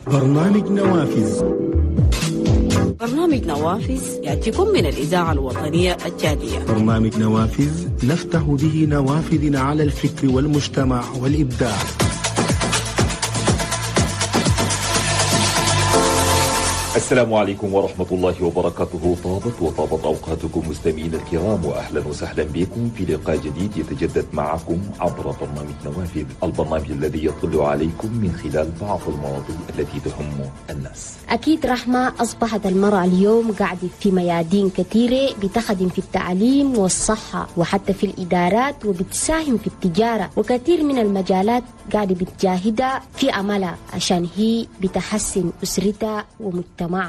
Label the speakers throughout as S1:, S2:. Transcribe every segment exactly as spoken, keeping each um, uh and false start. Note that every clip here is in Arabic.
S1: برنامج نوافذ.
S2: برنامج نوافذ يأتيكم من الإذاعة الوطنية الجادية.
S1: برنامج نوافذ نفتح به نوافذنا على الفكر والمجتمع والإبداع.
S3: السلام عليكم ورحمة الله وبركاته. طابت وطابت أوقاتكم مستمعين الكرام، وأهلا وسهلا بكم في لقاء جديد يتجدد معكم عبر برنامج نوافذ، البرنامج الذي يطلع عليكم من خلال بعض المواضيع التي تهم الناس.
S4: أكيد رحمة، أصبحت المرأة اليوم قاعدة في ميادين كثيرة، بتخدم في التعليم والصحة وحتى في الإدارات، وبتساهم في التجارة وكثير من المجالات قاعدة بتجاهدها في عملها عشان هي بتحسن أسرتها ومجتمعها.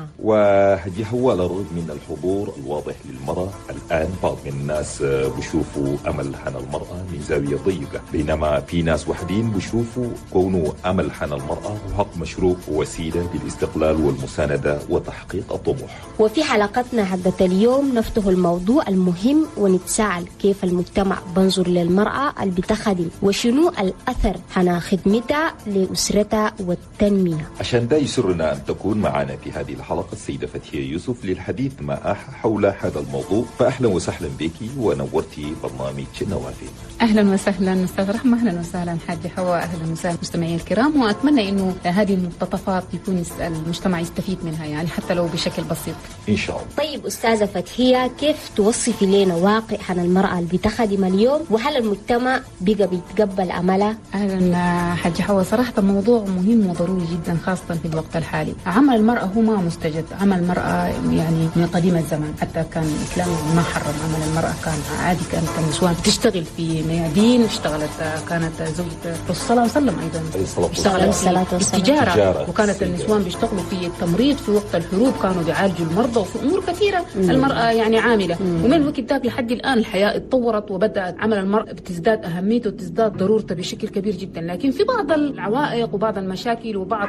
S3: وهي هو على الرغم من الحضور الواضح للمرأة الآن، بعض من الناس بيشوفوا أمل حن المرأة من زاوية ضيقة، بينما في ناس وحدين بيشوفوا كونه أمل حن المرأة حق مشروع ووسيلة للاستقلال والمساندة وتحقيق الطموح.
S4: وفي حلقتنا حقت اليوم نفتح الموضوع المهم ونتساءل كيف المجتمع بنظر للمرأة اللي بتخدم، وشنو الأثر حن خدمتها لأسرتها والتنمية.
S3: عشان ده يسرنا أن تكون معنا في هذه الحلقة السيدة فتحية يوسف للحديث معها حول هذا الموضوع. فأهلا وسهلا بك ونورتي برنامج نوافذ.
S5: أهلا وسهلا أستاذ رحمة، أهلا وسهلا حاجة حواء، أهلا وسهلا مستمعي الكرام، وأتمنى إنه هذه المقتطفات يكون المجتمع يستفيد منها، يعني حتى لو بشكل بسيط إن شاء الله.
S4: طيب أستاذة فتحية، كيف توصفي لنا واقع عن المرأة اللي بتخدم اليوم، وهل المجتمع بقى بيتقبل عملها؟
S5: أهلا حاجة حواء، صراحة الموضوع مهم وضروري جدا خاصة في الوقت الحالي. عمل المرأة هو ما مستجد، عمل المرأة يعني من قديم الزمان، حتى كان الإسلام ما حرم عمل المرأة، كان عادي، كانت النسوان تشتغل في ميادين، اشتغلت كانت زوجة الرسول صلى الله عليه وسلم أيضا اشتغلت في التجارة، وكانت النسوان بيشتغلوا في التمريض في وقت الحروب، كانوا بيعالجوا المرضى، وفي أمور كثيرة مم. المرأة يعني عاملة مم. ومن الوقت ذاك لحد الآن الحياة اتطورت وبدأت عمل المرأة بتزداد أهميته وتزداد ضرورته بشكل كبير جدا، لكن في بعض العوائق وبعض المشاكل وبعض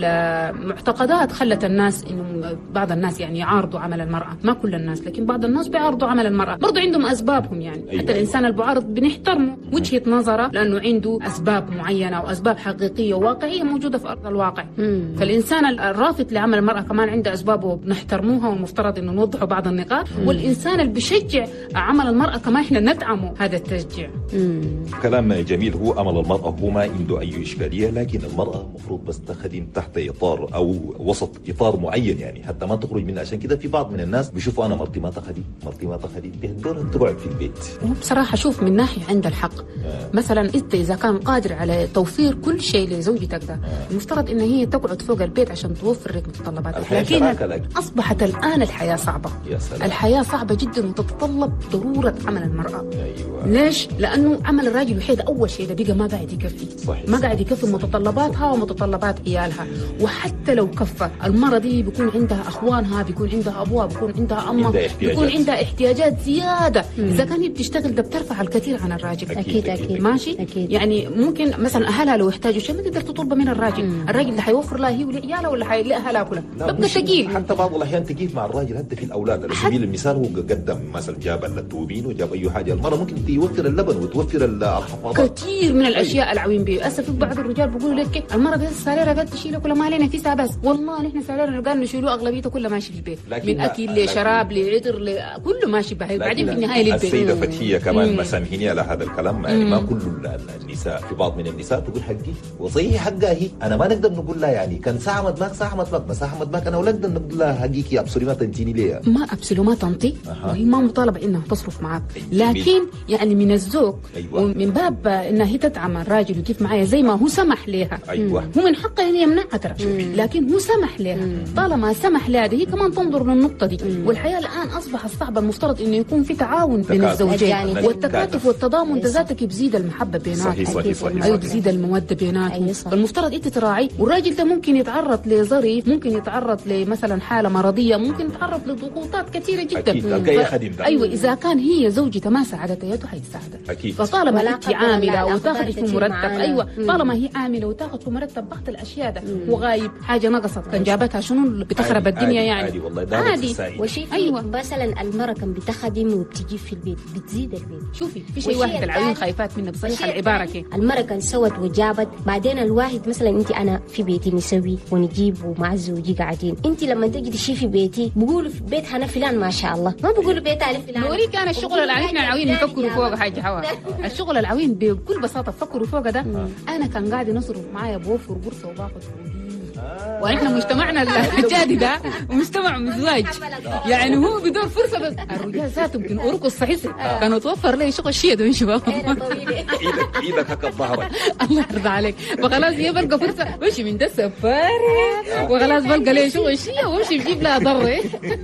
S5: المعتقدات خلت الناس إنه بعض الناس يعني يعارضوا عمل المرأة، ما كل الناس لكن بعض الناس بيعارضوا عمل المرأة، برضو عندهم أسبابهم يعني. أيوة. حتى الإنسان المعارض بنحترمه وجهة نظره لأنه عنده أسباب معينة وأسباب حقيقية وواقعية موجودة في أرض الواقع. مم. فالإنسان الرافض لعمل المرأة كمان عنده أسبابه وبنحترموها، والمفترض إنه نوضحوا بعض النقاط. مم. والإنسان اللي بيشجع عمل المرأة كمان إحنا ندعمه هذا التشجيع. مم.
S3: كلام جميل. هو عمل المرأة هو ما عنده أي إشكالية، لكن المرأة مفروض بس تخدم تحت إطار أو وسط إطار معين، يعني حتى ما تخرج منه. عشان كده في بعض من الناس بيشوفوا أنا مرتي ما تخدم مرتي ما تخدم بيهدورها تقعد في البيت.
S5: بصراحة شوف من ناحية عند الحق. آه. مثلا أنت إذا كان قادر على توفير كل شيء لزوجتك ده، آه. المفترض إن هي تقعد فوق البيت عشان توفر لك متطلباتك، لكن أصبحت الآن الحياة صعبة. الحياة صعبة جدا وتتطلب ضرورة عمل المرأة. أيوة. ليش؟ لأنه عمل الراجل الوحيد أول شيء ده بقى ما قاعد يكفي. صحيح. ما قاعد يكفي متطلباتها ومتطلبات عيالها، وحتى لو كفى المرأة دي بيكون عندها أخوانها، بيكون عندها أبوها، بيكون عندها أمها، بيكون عندها احتياجات زيادة. مم. إذا كان هي بتشتغل ده بترفع الكثير عن الراجل.
S4: أكيد أكيد
S5: ماشي.
S4: أكيد.
S5: يعني ممكن مثلا أهلها لو يحتاجوا شيء ما تقدر تطلبه من الراجل. مم. الراجل اللي حيوفر لها هي ولعيالها ولا حيلاقيها كلها، ببقى ثقيل.
S3: حتى بعض الأحيان تقيل مع الراجل حتى في الأولاد. على سبيل المثال هو قدم مثلا جاب التوبين وجاب أي حاجة، المرأة ممكن توفر اللبن وتوفر الحفاضات،
S5: كثير من الأشياء العوين بيه. أسف بعض الرجال بيقولوا لك المرأة دي ساليرها قد تشيله كل ما علينا فيها، بس والله نحن ساليرنا قال نشيلوه أغلبيته كله ماشي في البيت، من أكل لشراب لعطر كله ماشي بهاي، بعدين في النهاية للبيت.
S3: السيدة فتحية كمان مسامحيني على هذا الكلام، يعني ما كل النساء، في بعض من النساء تقول حقي وصحيح حقها هي، أنا ما نقدر نقول لها يعني كان ساعة مدماك ساعة مدماك مساحة مدماك، أنا ولا نقدر نقول لها حقيقي أبصري ما تنتيني ليه،
S5: ما أبصري ما تنطي. أه. وهي ما مطالبة إنها تصرف معك، لكن يعني من الذوق. أيوة. ومن باب إنها هي تدعم الراجل وكيف معايا زي ما هو سمح لها. أيوة. هو من حقها إن يمنعها ترى، لكن هو سمح لها. طالما سمح لها هي كمان تنظر للنقطة دي. مم. والحياة الآن أصبحت صعبة، المفترض إنه يكون في تعاون بين الزوجين، والتكاتف والتضامن ده ذاتك بيزيد المحبة بيناتهم. صحيح صحيح صحيح. أيوة بيزيد المودة بيناتهم. أيوة. فالمفترض أنت تراعي، والراجل ده ممكن يتعرض لظرف، ممكن يتعرض لمثلا حالة مرضية، ممكن يتعرض لضغوطات كثيرة جدا. أكيد. ف... أيوة إذا كان هي زوجته ما ساعدته يده حيساعدها. أكيد. فطالما أنت عاملة وتاخذ في مرتب، أيوة طالما هي عاملة وتاخذ في مرتب بعض الأشياء ده وغايب حاجة نقصت كان جابتها شنو شنو بتخرب
S3: عادي
S5: الدنيا
S3: عادي
S5: يعني
S3: عادي والله ده
S4: عادي.
S3: سعيد.
S4: وشي في
S5: أيوة.
S4: مثلا المرأة كان بتخدم وبتجيب في البيت بتزيد البيت.
S5: شوفي في شيء
S4: والشيء
S5: واحد العيون
S4: الثاني-
S5: خايفات منه بصراحه
S4: والشيء
S5: العباره
S4: الثاني،
S5: كيف
S4: المرأة كان سوت وجابت، بعدين الواحد مثلا انت انا في بيتي نسوي ونجيب ومع زوجي قاعدين، انت لما تجي تشي في بيتي بقولوا في بيت هنا فلان ما شاء الله، ما بقولوا بيت علي فلان.
S5: نوري كان الشغل العوين احنا العوين نفكروا فوق حاجه حوا الشغل العوين بكل بساطه فكروا فوق ده. انا كان قاعد نصرف معايا بوفر قرصه وباخذ ونحن مجتمعنا الجادي ده مجتمع مزواج، يعني هو بدون فرصه بس الرجال ذاته يمكن ارقص صحيح كانوا توفر لي شغل شيء ده من شباب
S3: ايدك ايدك هكا ظهرك.
S5: الله يرضى عليك، فخلاص هي بلقى فرصه وامشي من ده سفاري وخلاص بلقى لي شغل شيء وامشي بجيب لها ضري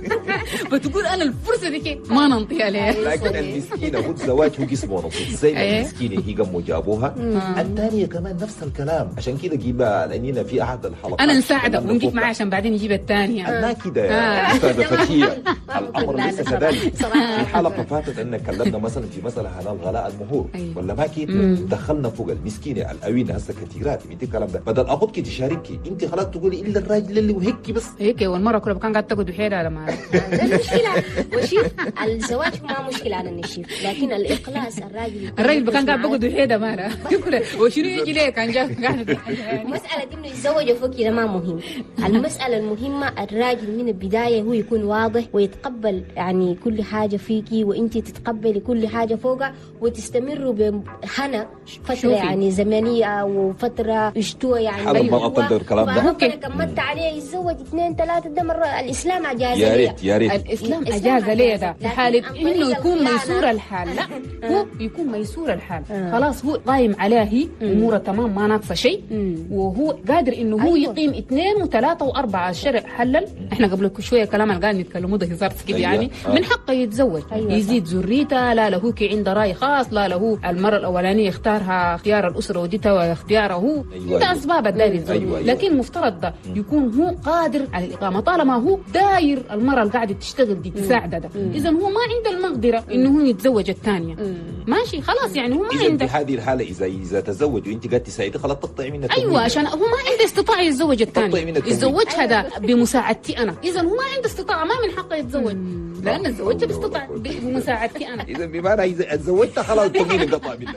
S5: فتقول انا الفرصه دي كيف ما ننطي عليها.
S3: لكن المسكينه هو الزواج هو قسمه ونصيب زي ما المسكينه هي قاموا جابوها، الثانيه كمان نفس الكلام. عشان كده جيبها لاننا في احد الحلقات
S5: انا نساعدك ونجيب معاه عشان بعدين يجيب الثانيه.
S3: لا كده يا استاذه فتيه، الامر ليس كذلك. في حلقه فاتت ان كلمنا مثلا في مساله عن الغلاء المهور ولا ما كده، دخلنا فوق المسكينه الأوينة هسه كثيرات من الكلام ده، بدل اخذك تشاركي انت خلاص تقولي الا الراجل اللي وهيك بس
S5: هيك، والمره كلها كان قاعد تاخذ بحيلها لما
S4: المشكله وشوف الزواج ما مشكله على النشيف، لكن الاخلاص الراجل
S5: الراجل كان قاعد باخذ بحيلها ماله وشنو يجي ليه كان جاي قاعد
S4: المساله دي انه يتزوج فوق كده ما مهم. المساله المهمه الراجل من البدايه هو يكون واضح ويتقبل يعني كل حاجه فيكي وانت تتقبلي كل حاجه فوقها وتستمروا بهنا فتره
S5: شوفي.
S4: يعني زمنيه وفتره اشتوى يعني.
S3: حلو ما أقدر الكلام ده.
S4: ممكن كملت عليه يتزوج اثنين ثلاثه، ده مره الاسلام اجاز
S3: يا
S4: ليه.
S3: ريت يا ريت
S5: الاسلام
S4: الإسلام
S5: اجاز ليه ده
S4: لكن
S5: في حاله
S4: عن
S5: انه
S4: طريق
S5: يكون
S4: الخيانة.
S5: ميسور الحال. لا هو يكون ميسور الحال خلاص هو قايم عليه هي اموره تمام ما ناقصه شيء، وهو قادر انه هو
S4: أيوة.
S5: يقيم اثنين وثلاثه واربعه. الشرع حلل، احنا قبل شويه كلام اللي قاعد نتكلموا ده هزار كده
S3: أيوة.
S5: يعني
S3: آه.
S5: من حقه يتزوج
S4: أيوة
S5: يزيد ذريته، لا له كي عنده راي خاص، لا له المره الاولانيه اختارها اختيار الاسره وديتها واختياره هو
S3: أيوة.
S5: ده اسباب الداير يتزوج.
S3: أيوة. أيوة.
S5: لكن مفترض ده يكون هو قادر على الاقامه طالما هو داير المره اللي قاعده تشتغل دي تساعده ده، اذا هو ما عنده المقدره انه هو يتزوج الثانيه ماشي خلاص يعني هو ما
S3: اذا
S5: عنده.
S3: في هذه الحاله اذا اذا تزوج وانت قاعد تساعدي خلاص تقطعي منها
S5: ايوه عشان هو ما عنده استطاعه يتزوج
S3: تقطعي من
S5: الثاني،
S3: التمويل.
S5: يتزوجها ده بمساعدتي انا، اذا هو ما عنده استطاعه ما من حقه يتزوج لان الزواج باستطاع بمساعدتي انا.
S3: اذا بمعنى اذا تزوجت خلاص التمويل انقطع منك.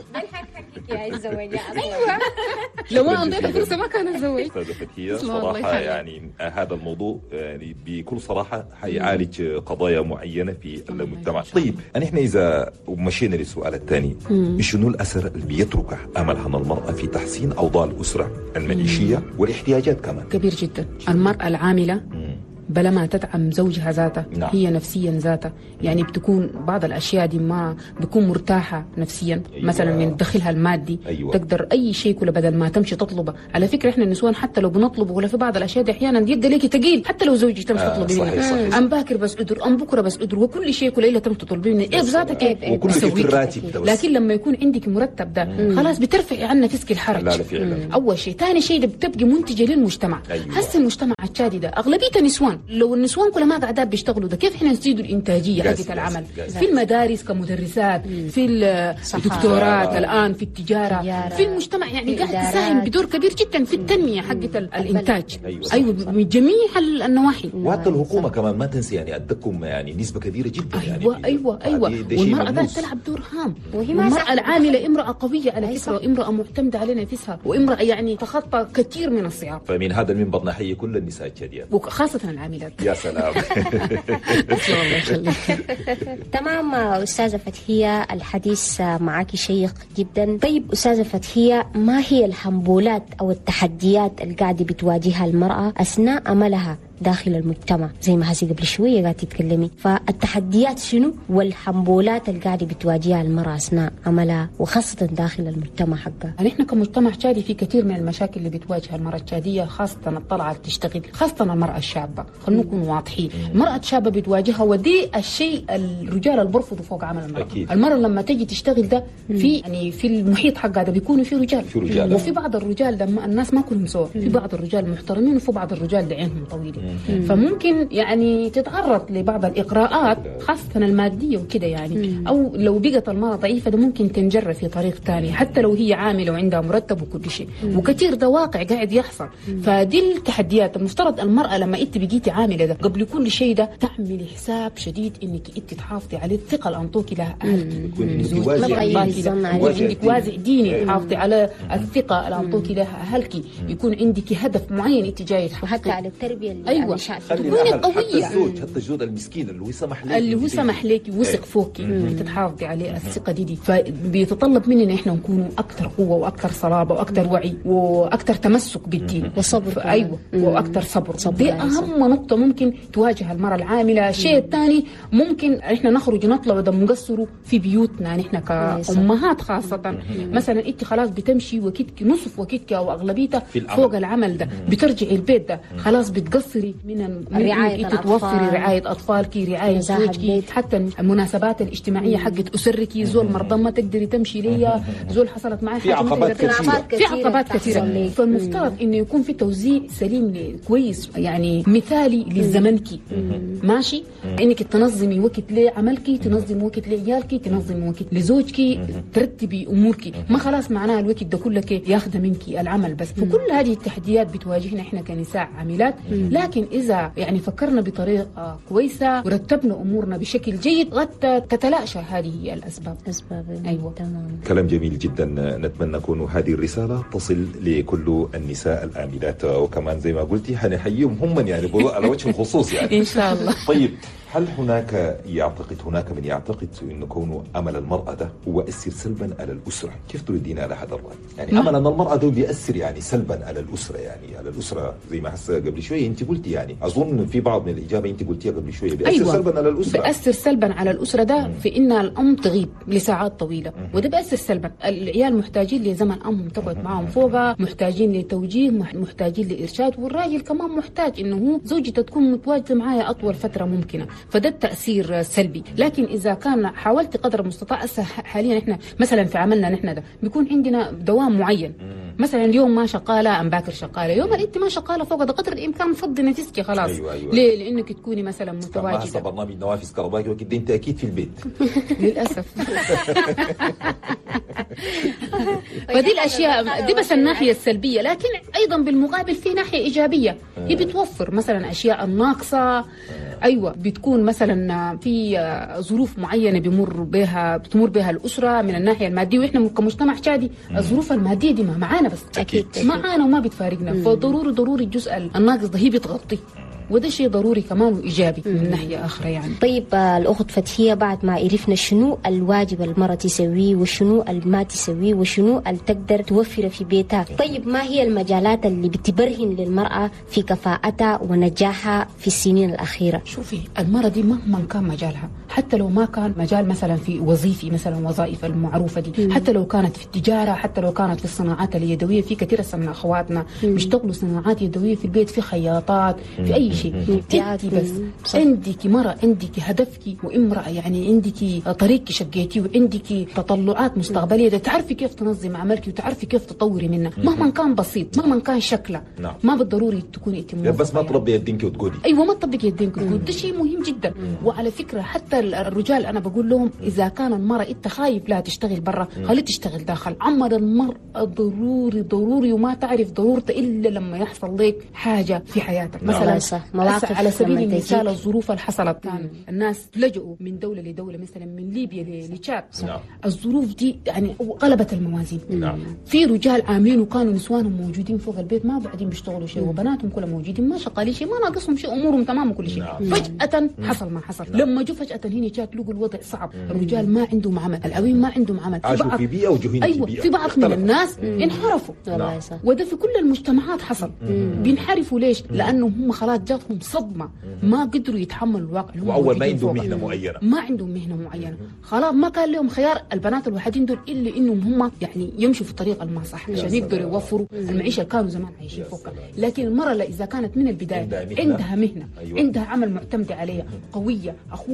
S4: يا الزواج
S5: ايوه لو ما انطيته فرصه ما كان اتزوج.
S3: استاذه فتيه
S5: اسمع الله
S3: صراحه
S5: يخليك.
S3: يعني هذا الموضوع يعني بكل صراحه حيعالج قضايا معينه في المجتمع. طيب نحن اذا مشينا للسؤال الثاني، شنو الاثر اللي بيتركه امل هنا المراه في تحسين اوضاع الاسره المعيشيه والاحتياجات كمان؟
S5: كبير جدا. المراه العامله بلا ما تدعم زوجها ذاته
S3: نعم.
S5: هي نفسيا ذاتها يعني بتكون بعض الاشياء دي ما بتكون مرتاحه نفسيا.
S3: أيوة.
S5: مثلا من دخلها المادي
S3: أيوة.
S5: تقدر اي شيء كله بدل ما تمشي تطلبه. على فكره احنا النسوان حتى لو بنطلبه ولا في بعض الاشياء دي احيانا يد ليكي ثقيل حتى لو زوجك تمشي
S3: آه
S5: تطلبي
S3: صحيح
S5: منه
S3: صحيح.
S5: ام باكر بس ادر ام بكره بس ادر وكل شيء كله الا تمشي تطلبي منه ايه بذاتك ايه
S3: وكل
S5: بتسويه.
S3: في الراتب ده بس.
S5: لكن لما يكون عندك مرتب ده خلاص بترفعي عن نفسك الحرج.
S3: لا لا فعلا.
S5: اول شيء، ثاني شيء ده بتبقي منتجه للمجتمع.
S3: أيوة.
S5: هسه المجتمع الشادي ده اغلبيته نسوان، لو النسوان كلها ما قاعدات بيشتغلوا ده كيف احنا نزيدوا الانتاجيه
S3: جاز-
S5: حقت العمل؟
S3: جاز-
S5: في المدارس كمدرسات، في الدكتورات
S3: صحافة.
S5: الان، في التجاره،
S4: تجارة.
S5: في المجتمع يعني
S4: في
S5: قاعد
S4: الإدارات.
S5: تساهم بدور كبير جدا في التنميه حقت ال- الانتاج.
S3: أيوة صح،
S5: ايوه
S3: صح.
S5: من جميع ال- النواحي.
S3: وحتى الحكومه كمان ما تنسي يعني ادكم يعني نسبه كبيره جدا يعني
S5: ايوه
S3: في-
S5: ايوه ايوه
S3: دي- دي شيء
S5: والمراه قاعده
S3: ملموس.
S5: تلعب دور هام،
S4: وهي ما
S5: والمراه
S4: صح.
S5: العامله امراه قويه على
S4: أي
S5: فكره،
S4: صح.
S5: وامراه معتمده على نفسها، وامراه يعني تخطى كثير من الصعاب،
S3: فمن هذا المنبر نحيي كل النساء الشاديات.
S5: وخاصه العاملات.
S3: يا سلام.
S5: الله يخليك.
S4: تمام أستاذة فتحية، الحديث معك شيق جدا. طيب أستاذة فتحية، ما هي الحنبولات أو التحديات اللي قاعدة بتواجهها المرأة أثناء عملها داخل المجتمع؟ زي ما هسي قبل شوية قاعدة تتكلمي، فالتحديات شنو والحنبولات اللي قاعدة بتواجهها المرأة أثناء عملها وخاصة داخل المجتمع حقها؟
S5: يعني احنا كمجتمع شادي في كثير من المشاكل اللي بتواجه المرأة الشادية، خاصة الطلعة تشتغل، خاصة المرأة الشابة. خلينا نكون واضحين، المرأة الشابة بتواجهها ودي الشيء الرجال اللي برفضوا فوق عمل المرأة.
S3: أكيد.
S5: المرأة لما تجي تشتغل ده في يعني في المحيط حقها ده بيكونوا في رجال،
S3: في رجال.
S5: وفي بعض الرجال ده ما- الناس ما كلهم سوا، في بعض الرجال محترمين وفي بعض الرجال اللي عينهم طويلة. فممكن يعني تتعرض لبعض الإغراءات خاصة المادية وكده يعني. أو لو بقت المرأة ضعيفة ده ممكن تنجر في طريق تاني حتى لو هي عاملة وعندها مرتب وكل شيء، وكثير ده واقع قاعد يحصل. فدي التحديات. المفترض المرأة لما انت بقيتي عاملة ده قبل كل شيء ده تعملي حساب شديد انك انت تحافظي على الثقة اللي انطوكي لها عندك وازع ديني، تحافظي على الثقة اللي انطوكي لها اهلك، يكون عندك هدف معين انت جاي تحققيه،
S4: وحتى على التربية اللي
S5: ايوه
S3: تكوني قوية. حتى الزوج، حتى الزوج المسكين اللي هو سمح لك
S5: اللي هو سمح لك وثق فوقك تتحافظي عليه الثقة دي, دي فبيتطلب مننا احنا نكون اكثر قوة واكثر صلابة واكثر وعي واكثر تمسك بالدين
S4: وصبر.
S5: ايوه واكثر صبر. صبر دي اهم نقطة ممكن تواجه المرأة العاملة. الشيء الثاني ممكن احنا نخرج نطلع ده مقصروا في بيوتنا نحن كأمهات خاصة. مثلا انت خلاص بتمشي وكتك نصف وكتك او اغلبيتها فوق العمل ده، بترجعي البيت ده خلاص بتقصري من
S4: رعاية
S5: توفري رعاية اطفالك، رعاية زوجك، حتى المناسبات الاجتماعية حقت اسرك. زول مرضى ما تقدري تمشي ليا، زول حصلت معي
S3: في عقبات كثيرة
S5: في عقبات كثيرة. فالمفترض انه يكون في توزيع سليم كويس يعني مثالي لزمنك ماشي، انك تنظمي وقت لعملك، تنظمي وقت لعيالك، تنظمي وقت لزوجك، ترتبي امورك. ما خلاص معناها الوقت ده كله ياخذ منك العمل بس. فكل هذه التحديات بتواجهنا احنا كنساء عاملات. لكن اذا يعني فكرنا بطريقه كويسه ورتبنا امورنا بشكل جيد قد تتلاشى هذه الاسباب.
S4: اسباب
S5: ايوه
S4: تمام.
S3: كلام جميل جدا. نتمنى تكون هذه الرساله تصل لكل النساء العاملات، وكمان زي ما قلتي حنحييهم هم يعني على وجه الخصوص يعني
S5: ان شاء الله.
S3: طيب، هل هناك يعتقد هناك من يعتقد انه كونه عمل المراه ده هو يؤثر سلبا على الاسره؟ كيف تردين على هذا الراي؟ يعني عمل ان المراه ده بيأثر يعني سلبا على الاسره، يعني على الاسره زي ما هسه قبل شويه انت قلتي، يعني اظن في بعض من الاجابه انت قلتيها قبل شويه بيأثر أيوة. سلبا على الاسره.
S5: بيأثر سلبا على الاسره ده في ان الام تغيب لساعات طويله، وده بيأثر سلبا. العيال محتاجين لزمن امهم تقعد معهم فوقها، محتاجين لتوجيه، محتاجين لارشاد، والراجل كمان محتاج انه هو زوجته تكون متواجده معايا اطول فتره ممكنه. فده التأثير سلبي. لكن إذا كان حاولت قدر المستطاع، حاليا إحنا مثلا في عملنا نحن ده بيكون عندنا دوام معين. مثلا اليوم ما شغالة أم باكر شغالة، يوم اللي أنت ما شغالة فوق ده قدر الإمكان مفضي نفسك خلاص.
S3: أيوة أيوة.
S5: ليه؟ لأنك تكوني مثلا متواجدة.
S3: ما برنامج نوافذ كهربائي وكده أنت أكيد في البيت.
S5: للأسف. فدي الأشياء دي بس الناحية السلبية، لكن أيضا بالمقابل في ناحية إيجابية. هي بتوفر مثلا أشياء الناقصة. أيوة بتكون مثلا في ظروف معينة بمر بها بتمر بها الأسرة من الناحية المادية، وإحنا كمجتمع شادي الظروف المادية دي ما معانا بس
S3: أكيد
S5: معانا وما بتفارقنا. فضروري ضروري الجزء الناقص ده هي بتغطي، وده شيء ضروري كمان وإيجابي من ناحية أخرى يعني.
S4: طيب الأخت فتحية، بعد ما عرفنا شنو الواجب المرأة تسويه وشنو ما تسويه وشنو اللي تقدر توفر في بيتها، طيب ما هي المجالات اللي بتبرهن للمرأة في كفاءتها ونجاحها في السنين الأخيرة؟
S5: شوفي المرأة دي مهما كان مجالها، حتى لو ما كان مجال مثلا في وظيفي مثلا وظائف المعروفة دي، مم. حتى لو كانت في التجارة، حتى لو كانت في الصناعات اليدوية، في كثير من أخواتنا بيشتغلوا صناعات يدوية في البيت، في خياطات، في أي شيء. انت بس عندك مرأة، عندك هدفك وامرأة، يعني عندك طريق شقيتي وعندك تطلعات مستقبلية، ده تعرفي كيف تنظم عملك وتعرفي كيف تطوري منه مهما كان بسيط، مهما كان شكله.
S3: نعم.
S5: ما بالضروري تكوني انت
S3: بس ما تربي يدينك وتقولي.
S5: ايوه ما تطبقي يدينك وتقولي، ده شيء مهم جدا. وعلى فكرة حتى الرجال انا بقول لهم اذا كان المرأة انت خايف لا تشتغل برا، خلي تشتغل داخل. عمل المرأة ضروري ضروري، وما تعرف ضرورته الا لما يحصل لك حاجة في حياتك. مثلا
S4: مواقف
S5: على سبيل المثال الظروف اللي حصلت، كان الناس لجؤوا من دولة لدولة، مثلا من ليبيا لتشاد.
S3: نعم.
S5: الظروف دي يعني قلبت الموازين.
S3: نعم.
S5: في رجال عاملين وكانوا نسوانهم موجودين فوق البيت ما بعدين بيشتغلوا شيء، وبناتهم كلهم موجودين ما شغالين شيء، ما ناقصهم شيء، امورهم تمام وكل شيء.
S3: نعم.
S5: فجأة حصل ما حصل. نعم. لما جو فجأة هنا تشاد لقوا الوضع صعب. مم. الرجال ما عندهم عمل، العوين ما عندهم عمل،
S3: عاشوا في بيئة وجهين
S5: أيوة
S3: في بيئة.
S5: في بعض
S3: اختلف.
S5: من الناس مم. انحرفوا.
S3: نعم.
S5: وده في كل المجتمعات حصل. مم. بينحرفوا ليش؟ مم. لأنه هم خلاص جاتهم صدمة، ما قدروا يتحملوا الواقع.
S3: وأول ما عندهم مهنة معينة،
S5: ما عندهم مهنة معينة، خلاص ما كان لهم خيار البنات الوحيدين دول إلا إنهم هم يعني يمشوا في الطريق الما صح عشان يقدروا يوفروا المعيشة اللي كانوا زمان عايشين فوقها. لكن المرأة إذا كانت من البداية عندها مهنة, عندها, مهنة. أيوة. عندها عمل معتمد عليها، قوية، أخوها أو زوجها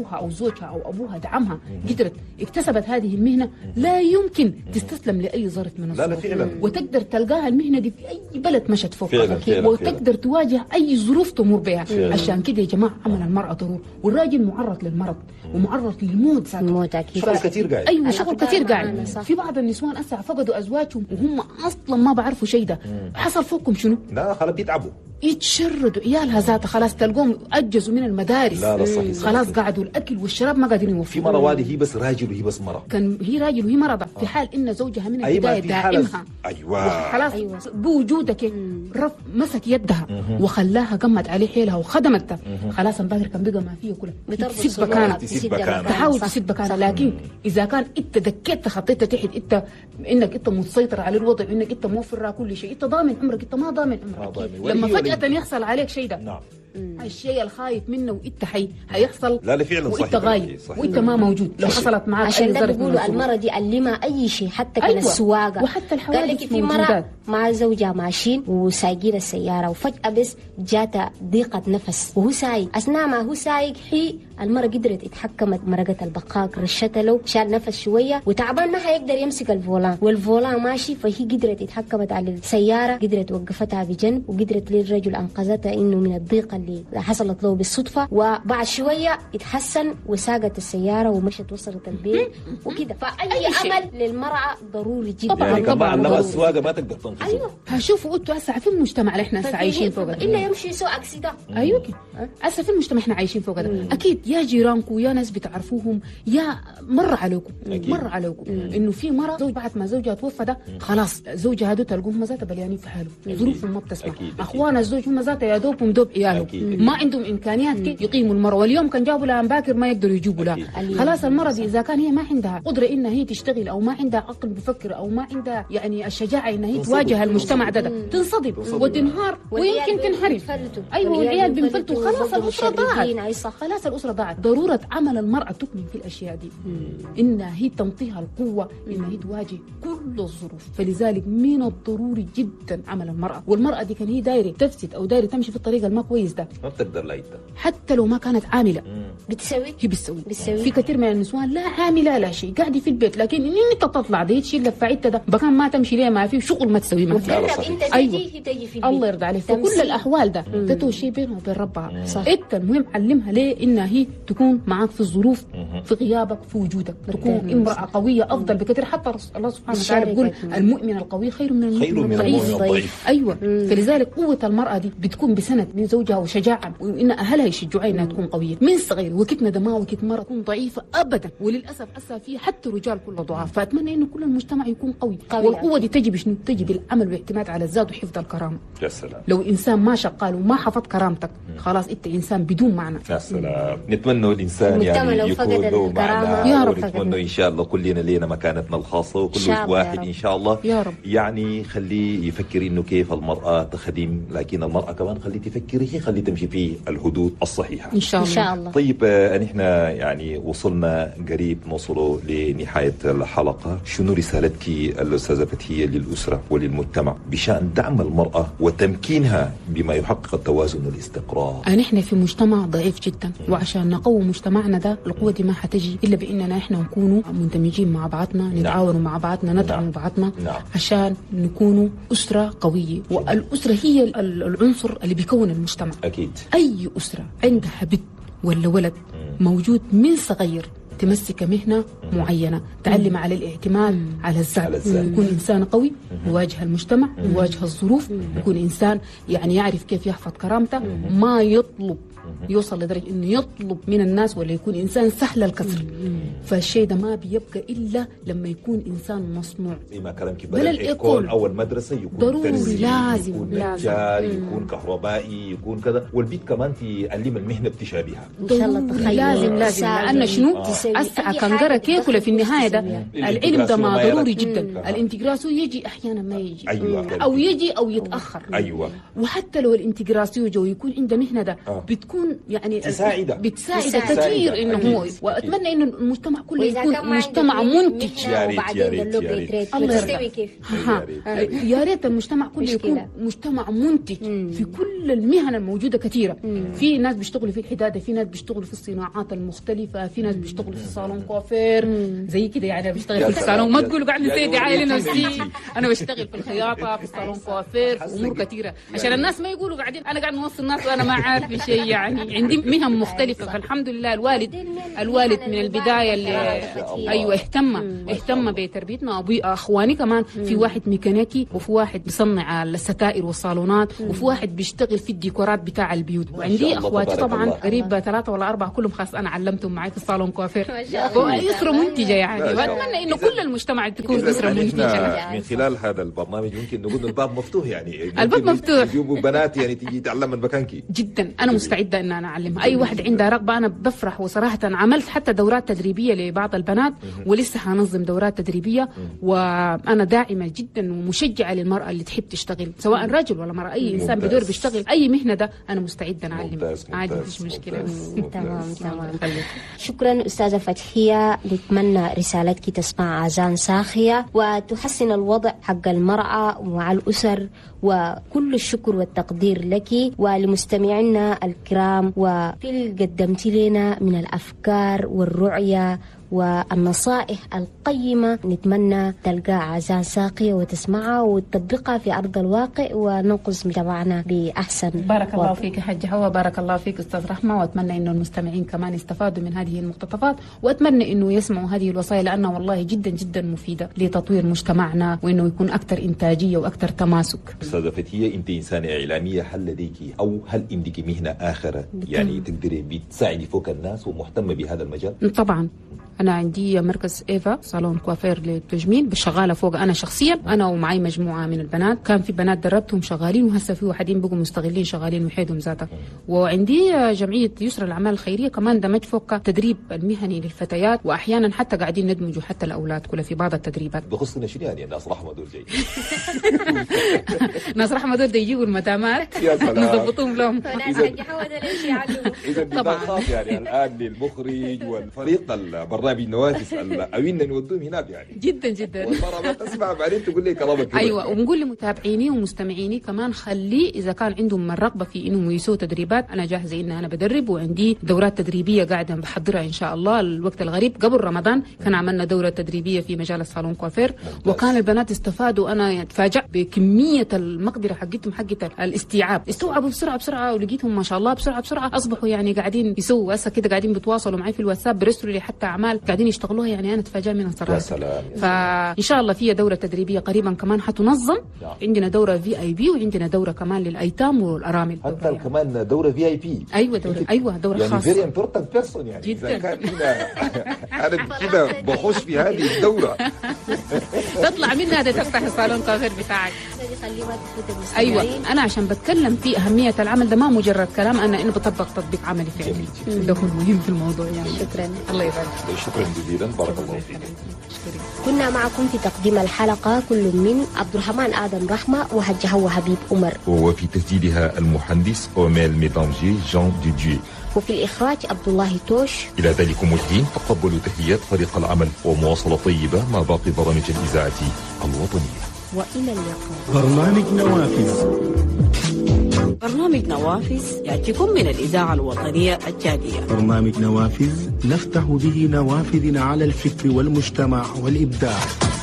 S5: زوجها أو أبوها دعمها قدرت اكتسبت هذه المهنة لا يمكن تستسلم لأي ظرف من
S3: لا لا
S5: الظروف،
S3: فعلا.
S5: وتقدر تلقاها المهنة دي في أي بلد مشت فوق،
S3: فعلا فعلا
S5: وتقدر
S3: فعلا.
S5: تواجه أي ظروف تمر بها.
S3: فعلا.
S5: عشان كده يا جماعة عمل المرأة ضروري، والراجل معرض للمرض ومعرض للموت ذاته.
S4: الموت أكيد.
S3: شغل كتير قاعد.
S5: ايوه شغل
S4: الأقدار
S5: كتير
S4: معانا،
S5: قاعد.
S4: صح.
S5: في بعض النسوان اسا فقدوا ازواجهم وهم اصلا ما بعرفوا شيء ده. حصل فوقهم شنو؟
S3: لا خلاص بيتعبوا.
S5: يتشردوا عيالها ذاتها خلاص تلقوهم اجزوا من المدارس.
S3: لا لا صحيح صحيح.
S5: خلاص قعدوا الاكل والشراب ما قاعدين
S3: في
S5: يوفروا.
S3: مرة واحدة هي بس راجل وهي بس مرة.
S5: كان هي راجل وهي مرضى في حال ان زوجها من
S3: أي ما
S5: البدايه
S3: في حالة.
S5: دائمها.
S3: أيوة.
S5: خلاص
S4: أيوة.
S5: بوجودك رف مسك يدها وخلاها قمت عليه حيلها وخدمتها. خلاص امبارح كان بقى ما فيه كلها
S4: بتربط
S5: تسيب
S4: صلوات،
S5: مكانها،
S3: تسيب
S4: تسد
S3: مكانها.
S4: مكانها.
S5: تحاول
S4: صح.
S5: تسد مكانها.
S4: صح.
S5: لكن اذا كان انت دكيت خطيت تحت انت انك انت مسيطر على الوضع انك انت موفر لها كل شيء، انت ضامن عمرك، انت ما ضامن
S3: ما
S5: عمرك.
S3: ضامن.
S5: لما
S3: وهي
S5: فجأة
S3: ولي.
S5: يحصل عليك شيء ده،
S3: نعم.
S5: الشيء الخايف منه وانت حي هيحصل.
S3: لا لا فعلا
S5: وانت
S3: صحيح.
S5: غايب
S3: صحيح.
S5: وانت ما موجود. لو
S3: صحيح.
S5: حصلت معك
S4: عشان
S5: اي
S4: ده
S5: ظرف من
S4: بيقولوا
S5: الظروف.
S4: المرة دي علمها أي شيء، حتى كان
S5: أيوة.
S4: السواقة.
S5: وحتى الحوادث
S4: قال لك في مرة
S5: موجودات.
S4: مع زوجها ماشيين وسايقين السيارة، وفجأة بس جاتها ضيقة نفس وهو سايق. أثناء ما هو سايق هي المرة قدرت اتحكمت، مرقة البقاق رشتها له، شال نفس شوية وتعبان ما حيقدر يمسك الفولان، والفولان ماشي، فهي قدرت اتحكمت على السيارة، قدرت وقفتها بجنب، وقدرت للرجل أنقذتها إنه من الضيقة اللي حصلت له بالصدفة. وبعد شوية اتحسن وساقت السيارة ومشت وصلت البيت وكده. فأي أمل للمرأة ضروري جدا.
S5: طبعاً.
S3: يعني كمان
S5: طبعاً.
S3: علمها السواقة ما تقدر تنقذه.
S4: أيوة.
S5: هشوفوا انتوا هسه في المجتمع اللي احنا هسه عايشين فوق ده.
S4: إلا يمشي سوء أكسيدا.
S5: ايوه كده. هسه في المجتمع احنا عايشين فوق ده، اكيد يا جيرانكم يا ناس بتعرفوهم يا مر عليكم
S3: أكيد.
S5: مر عليكم انه في مره زوج بعد ما زوجها توفى ده خلاص زوجها هذول تلقوهم ذاتها بليانين في حاله، ظروفهم ما بتسمح.
S3: أكيد. أكيد.
S5: اخوان الزوج هم ذاتها يا دوبهم دوب عيالهم
S3: أكيد.
S5: ما عندهم امكانيات كي يقيموا المراه، واليوم كان جابوا لها باكر ما يقدروا يجيبوا لها.
S3: أكيد.
S5: خلاص المراه دي اذا كان هي ما عندها قدره انها هي تشتغل او ما عندها عقل بفكر او ما عندها يعني الشجاعه انها هي
S3: تنصدم.
S5: تواجه المجتمع ده, ده تنصدم
S3: تنصدم.
S5: وتنهار ويمكن تنحرف. ايوه والعيال بينفلتوا خلاص الاسره ضاعت. خلاص الاسره ضاعت. ضروره عمل المراه تكمن في الاشياء دي انها هي تنطيها القوه انها هي تواجه كل الظروف. فلذلك من الضروري جدا عمل المراه، والمراه دي كان هي دايره تفسد او دايره تمشي في الطريق الما كويس ده
S3: ما بتقدر لا يقدر.
S5: حتى لو ما كانت عامله
S4: بتسوي
S5: هي بتسوي.
S4: بتسوي.
S5: في كثير من النسوان لا عامله لا شيء قاعده في البيت، لكن ان انت تطلع دي تشيل لك فعيدتها ده بكان ما تمشي ليه ما في شغل ما تسوي ما في.
S3: لا،
S4: جرب
S3: صحيح.
S4: انت
S5: أيوة.
S4: تجي هي تجي في البيت.
S5: الله يرضى عليك. في كل
S4: تمثيل.
S5: الاحوال ده تتو شيء بينها وبين ربها.
S4: صح.
S5: انت المهم علمها ليه انها هي تكون معك في الظروف في غيابك في وجودك، تكون امراه قويه افضل بكثير. حتى الله سبحانه وتعالى بيقول المؤمن القوي خير من
S3: خير من
S5: المؤمن
S3: المؤمن
S5: الضعيف.
S3: الضعيف.
S5: ايوه. فلذلك قوه المراه دي بتكون بسند من زوجها وشجاعه، وان اهلها يشجعوها انها تكون قويه من صغير. وكتنا ده ما وكت مره تكون ضعيفه ابدا، وللاسف اسا في حتى رجال كله ضعاف. فاتمنى انه كل المجتمع يكون قوي,
S4: قوي
S5: والقوه دي تجي بشنو؟ تجي بالعمل والاعتماد على الذات وحفظ الكرامه.
S3: يا سلام.
S5: لو انسان ما شغال وما حفظ كرامتك خلاص انت انسان بدون معنى.
S3: يا سلام. نتمنى الانسان
S4: المجتمع
S3: يعني
S4: لو
S3: يكون
S4: فقد
S3: له
S4: الكرامة.
S3: معنى،
S5: يا رب
S3: ونتمنى
S4: فقدنا.
S3: ان شاء الله كلنا لينا مكانتنا الخاصه، وكل
S4: شاء الله يا
S3: واحد
S4: رب.
S3: ان شاء الله
S5: يا رب.
S3: يعني خليه يفكر انه كيف المراه تخدم، لكن المراه كمان خليه تفكر هي خليه تمشي في الحدود الصحيحه
S5: ان شاء
S4: ان
S5: الله.
S4: شاء الله.
S3: طيب آه، نحن يعني وصلنا قريب نوصلوا لنهاية الحلقة. شنو رسالتك الأستاذة فتحية للأسرة وللمجتمع بشأن دعم المرأة وتمكينها بما يحقق التوازن والاستقرار؟
S5: نحن في مجتمع ضعيف جدا، وعشان نقوي مجتمعنا ده القوة دي ما حتجي إلا بإننا إحنا نكونوا مندمجين مع بعضنا، نتعاونوا مع بعضنا، ندعم
S3: نعم.
S5: بعضنا
S3: نعم.
S5: عشان نكونوا أسرة قوية. والأسرة هي ال- العنصر اللي بيكون المجتمع.
S3: أكيد.
S5: أي أسرة عندها بنت ولا ولد موجود من صغير تمسك مهنة معينة، تعلم على الاعتماد على الذات،
S3: على الذات.
S5: يكون إنسان قوي يواجه المجتمع يواجه الظروف، يكون إنسان يعني يعرف كيف يحفظ كرامته، ما يطلب يوصل لدرجة إنه يطلب من الناس ولا يكون إنسان سهل الكسر. فالشيء ده ما بيبقى إلا لما يكون إنسان مصنوع.
S3: زي ما كلامك
S5: بل
S3: بدل
S5: الإيكول.
S3: الإيكول أو المدرسة يكون
S5: ضروري،
S3: ترزي،
S5: لازم،
S3: يكون
S5: لازم.
S3: نجار، يكون كهربائي، يكون كذا، والبيت كمان تعلم المهنة بتشابهها.
S4: ان شاء الله
S5: ضروري،
S4: تخيل
S5: لازم لازم
S4: تساعد،
S5: لأن شنو؟
S4: تساعد.
S5: أسعى كنقرة كيكولا في النهاية ده العلم ده ما ضروري جدا. الانتجراسيون يجي أحيانا ما يجي،
S3: أيوة.
S5: أو يجي أو يتأخر.
S3: أيوة.
S5: وحتى لو الانتجراسيون جو يكون عنده مهنة ده آه. بتكون يعني
S3: تساعده
S5: بتساعد كثير إنه هو، وأتمنى إنه المجتمع كله يكون مجتمع منتج.
S3: يا ريت يا ريت يا ريت
S5: الله يرضى. يا ريت المجتمع كله يكون مجتمع منتج في كل المهن الموجودة كثيرة. في ناس بيشتغلوا في الحدادة، في ناس بيشتغلوا في الصناعات المختلفة، في ناس بيشتغلوا في صالون كوافير زي كده يعني. بشتغل في الصالون، ما تقولوا قاعد نسيت دعاية لنفسي، أنا بشتغل في الخياطة، في الصالون كوافير، في أمور كثيرة عشان الناس ما يقولوا قاعدين أنا قاعد نوصل الناس وأنا ما عارف شيء يعني. عندي مهن مختلفة، فالحمد لله الوالد الوالد من البداية اللي أيوة اهتم اهتم بتربيتنا. أبوي أخواني كمان في واحد ميكانيكي، وفي واحد بيصنع الستائر والصالونات، وفي واحد بيشتغل في الديكورات بتاع البيوت. وعندي أخواتي طبعا قريب ثلاثة ولا أربعة كلهم خاص أنا علمتهم معي في الصالون كوافير. أسرة منتجة يعني، وأتمنى إنه كل المجتمع تكون أسرة منتجة.
S3: من خلال هذا البرنامج ممكن نقول الباب مفتوح يعني.
S5: الباب مفتوح،
S3: يجيبوا بنات يعني تيجي تعلم من مكانك.
S5: جدا أنا مستعدة إن أنا أعلمها. أي واحد عنده رغبة أنا بفرح. وصراحة عملت حتى دورات تدريبية لبعض البنات، ولسه هنظم دورات تدريبية. وأنا داعمة جدا ومشجعة للمرأة اللي تحب تشتغل، سواء رجل ولا مرأة، أي إنسان بدور بيشتغل أي مهنة ده أنا مستعدة نعلم عادي، مفيش مشكلة.
S4: تمام تمام. شكرا أستاذة فتحية. نتمنى رسالتك تسمع آذان صاخية وتحسن الوضع حق المرأة مع الأسر، وكل الشكر والتقدير لك ولمستمعينا الكرام، وفي اللي قدمت لنا من الأفكار والرؤية والنصائح القيمة. نتمنى تلقى آذان صاخية وتسمعها وتطبقها في أرض الواقع وننقذ مجتمعنا بأحسن.
S5: بارك الله فيك يا حاجة هوا، بارك الله فيك أستاذ رحمة. وأتمنى إنه المستمعين كمان يستفادوا من هذه المقتطفات، وأتمنى إنه يسمعوا هذه الوصايا لأنها والله جدا جدا مفيدة لتطوير مجتمعنا، وإنه يكون أكثر إنتاجية وأكثر تماسك.
S3: أستاذة فتحية، أنت إنسانة إعلامية، هل لديك أو هل عندك مهنة آخرة يعني تقدري بتساعدي فوق الناس ومهتمة بهذا المجال؟
S5: طبعا أنا عندي مركز إيفا صالون كوافير للتجميل، بشغالة فوق أنا شخصيا، أنا ومعي مجموعة من البنات. كان في بنات دربتهم شغالين، وهسه في واحدين بقوا مستغلين شغالين وحيدهم ذاتها. وعندي جمعية يسرى الأعمال الخيرية كمان دمج فوق تدريب المهني للفتيات، وأحيانا حتى قاعدين ندمجوا حتى الأولاد كلها في بعض التدريبات.
S3: بخصنا شنو يعني الناس رحمة دول جاي؟
S5: ناس رحمة دول يجيبوا المدامات نضبطهم لهم.
S3: إذا طبعا يعني الآن للمخرج والفريق البرنامج نوافذ أوينا نودوهم هناك يعني.
S5: جدا جدا.
S3: والمرة ما تسمع بعدين تقول لي كلامك.
S5: أيوة، ونقول لمتابعيني ومستمعيني كمان خلي إذا كان عندهم الرغبة في إنهم يسووا تدريبات، أنا جاهزة إن أنا بدرب، وعندي دورات تدريبية قاعدة بحضرها إن شاء الله. الوقت الغريب قبل رمضان كان عملنا دورة تدريبية في مجال الصالون كوافير، وكان البنات استفادوا. أنا تفاجأت بكمية المقدرة حقتهم حقت الاستيعاب، استوعبوا بسرعة بسرعة، ولقيتهم ما شاء الله بسرعة بسرعة أصبحوا يعني قاعدين يسووا هسه كده، قاعدين بيتواصلوا معي في الواتساب، بيرسلوا لي حتى أعمال قاعدين يشتغلوها يعني. أنا تفاجأ منها صراحة.
S3: يا سلام.
S5: فإن شاء الله فيها دورة تدريبية قريبا كمان حتنظم. عندنا دورة في اي بي، وعندنا دورة كمان للأيتام والأرامل.
S3: حتى يعني. كمان دورة في اي بي.
S5: أيوة دورة أيوة دورة
S3: يعني
S5: خاصة.
S3: very important person يعني.
S5: جدا.
S3: كان أنا كده بخش في هذه الدورة.
S5: تطلع منها ده تفتح الصالون كافير بتاعك. أيوة، أنا عشان بتكلم في أهمية العمل ده ما مجرد كلام، أنا إنه بطبق تطبيق عملي فعلي. ده هو المهم في الموضوع يعني.
S4: شكرا.
S5: الله يبارك.
S3: شكرا جزيلا، بارك الله فيك.
S4: كنا معكم في تقديم الحلقة كل من عبد الرحمن آدم رحمة وحج هوا حبيب عمر،
S3: وفي تسجيلها المهندس أوميل ميدانجي جان ديديو،
S4: وفي الإخراج عبد الله توش.
S3: إلى ذلكم الحين تقبلوا تحيات فريق العمل ومواصلة طيبة مع باقي برامج الإذاعة الوطنية.
S4: وإلى اللقاء.
S1: برنامج نوافذ.
S2: برنامج نوافذ يأتيكم من الإذاعة الوطنية التشادية.
S1: برنامج نوافذ نفتح به نوافذ على الفكر والمجتمع والإبداع.